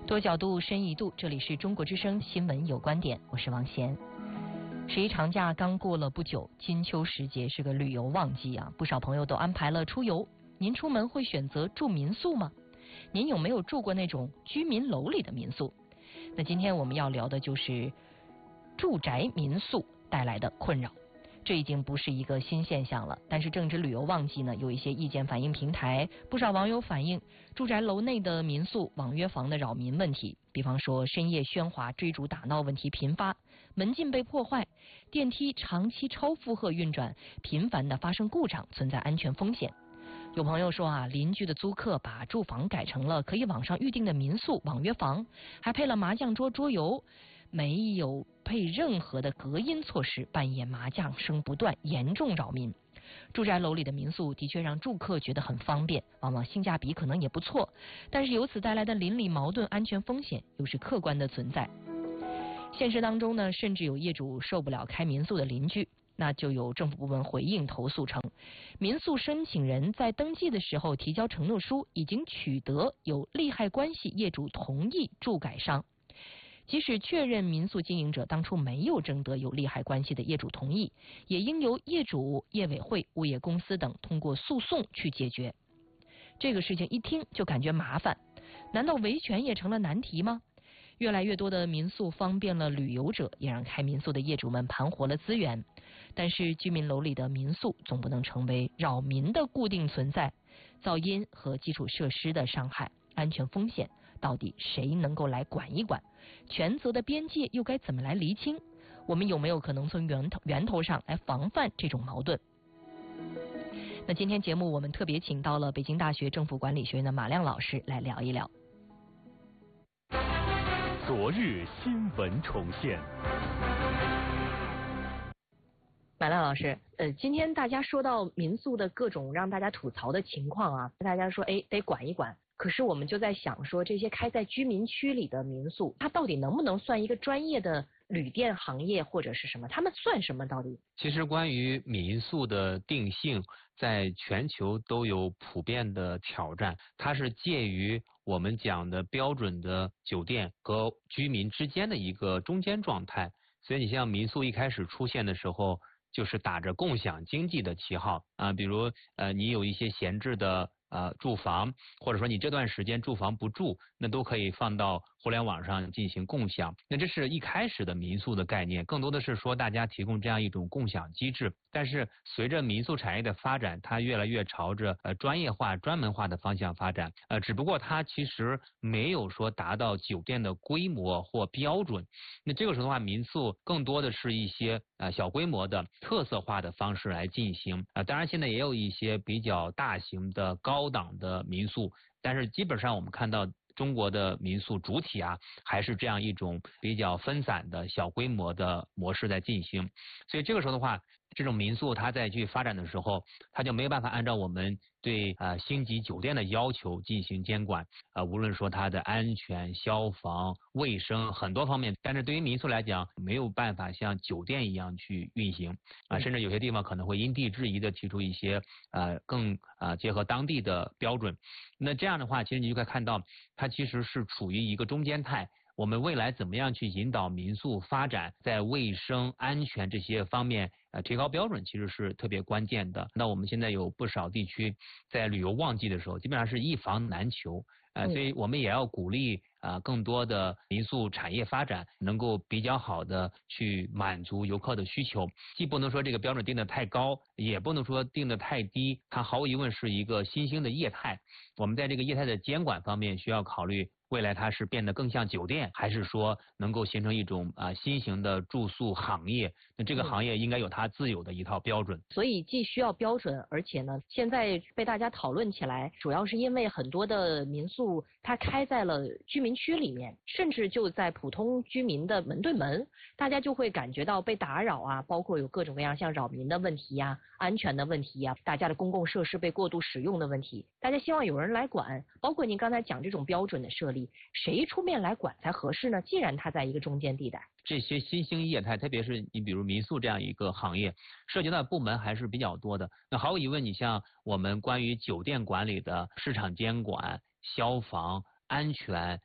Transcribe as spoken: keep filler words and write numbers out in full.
多角度，深一度，这里是中国之声新闻有观点，我是王贤。十一长假刚过了不久，金秋时节是个旅游旺季啊，不少朋友都安排了出游。您出门会选择住民宿吗？您有没有住过那种居民楼里的民宿？那今天我们要聊的就是住宅民宿带来的困扰。这已经不是一个新现象了，但是正值旅游旺季呢，有一些意见反映平台，不少网友反映住宅楼内的民宿网约房的扰民问题，比方说深夜喧哗、追逐打闹问题频发，门禁被破坏，电梯长期超负荷运转，频繁的发生故障，存在安全风险。有朋友说啊，邻居的租客把住房改成了可以网上预订的民宿网约房，还配了麻将桌桌游，没有配任何的隔音措施，半夜麻将声不断，严重扰民。住宅楼里的民宿的确让住客觉得很方便，往往性价比可能也不错，但是由此带来的邻里矛盾、安全风险又是客观的存在。现实当中呢，甚至有业主受不了开民宿的邻居，那就有政府部门回应投诉称，民宿申请人在登记的时候提交承诺书，已经取得有利害关系业主同意住改商。即使确认民宿经营者当初没有征得有利害关系的业主同意，也应由业主、业委会、物业公司等通过诉讼去解决。这个事情一听就感觉麻烦，难道维权也成了难题吗？越来越多的民宿方便了旅游者，也让开民宿的业主们盘活了资源。但是居民楼里的民宿总不能成为扰民的固定存在，噪音和基础设施的伤害、安全风险到底谁能够来管一管？权责的边界又该怎么来厘清？我们有没有可能从源头源头上来防范这种矛盾？那今天节目我们特别请到了北京大学政府管理学院的马亮老师来聊一聊。 昨日新闻重现。 马亮老师，呃，今天大家说到民宿的各种让大家吐槽的情况啊，大家说哎得管一管。可是我们就在想说，这些开在居民区里的民宿，它到底能不能算一个专业的旅店行业或者是什么？他们算什么到底？ 其实关于民宿的定性，在全球都有普遍的挑战，它是介于我们讲的标准的酒店和居民之间的一个中间状态。所以你像民宿一开始出现的时候，就是打着共享经济的旗号啊，比如呃你有一些闲置的呃住房，或者说你这段时间住房不住，那都可以放到互联网上进行共享。那这是一开始的民宿的概念，更多的是说大家提供这样一种共享机制。但是随着民宿产业的发展，它越来越朝着呃专业化、专门化的方向发展。呃，只不过它其实没有说达到酒店的规模或标准。那这个时候的话，民宿更多的是一些呃小规模的特色化的方式来进行。啊、呃，当然现在也有一些比较大型的高档的民宿，但是基本上我们看到中国的民宿主体啊，还是这样一种比较分散的小规模的模式在进行。所以这个时候的话，这种民宿它再去发展的时候，它就没有办法按照我们对呃星级酒店的要求进行监管，呃无论说它的安全、消防、卫生很多方面，但是对于民宿来讲，没有办法像酒店一样去运行啊、呃，甚至有些地方可能会因地制宜的提出一些呃更呃结合当地的标准。那这样的话，其实你就可以看到，它其实是处于一个中间态。我们未来怎么样去引导民宿发展，在卫生、安全这些方面呃提高标准，其实是特别关键的。那我们现在有不少地区在旅游旺季的时候，基本上是一房难求。呃，所以我们也要鼓励啊、呃、更多的民宿产业发展，能够比较好的去满足游客的需求。既不能说这个标准定得太高，也不能说定得太低，它毫无疑问是一个新兴的业态。我们在这个业态的监管方面需要考虑，未来它是变得更像酒店，还是说能够形成一种啊、呃、新型的住宿行业？那这个行业应该有它自有的一套标准。 所以既需要标准，而且呢，现在被大家讨论起来，主要是因为很多的民宿它开在了居民区里面，甚至就在普通居民的门对门，大家就会感觉到被打扰啊，包括有各种各样像扰民的问题呀、安全的问题呀、大家的公共设施被过度使用的问题，大家希望有人来管。包括您刚才讲这种标准的设立，谁出面来管才合适呢？既然它在一个中间地带。 这些新兴业态，特别是你比如民宿这样一个行业，涉及到的部门还是比较多的。那毫无疑问，你像我们关于酒店管理的市场监管、消防、安全